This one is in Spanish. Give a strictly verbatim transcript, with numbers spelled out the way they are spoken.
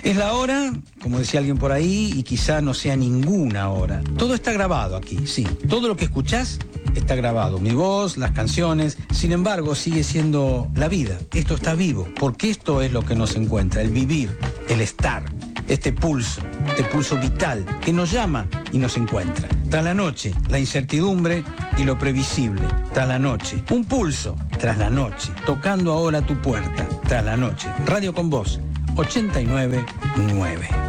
Es la hora, como decía alguien por ahí, y quizá no sea ninguna hora. Todo está grabado aquí, sí. Todo lo que escuchás está grabado. Mi voz, las canciones. Sin embargo, sigue siendo la vida. Esto está vivo, porque esto es lo que nos encuentra. El vivir, el estar, este pulso, este pulso vital que nos llama y nos encuentra. Tras la noche, la incertidumbre y lo previsible. Tras la noche, un pulso. Tras la noche, tocando ahora tu puerta. Tras la noche, Radio con Vos, ochenta y nueve punto nueve.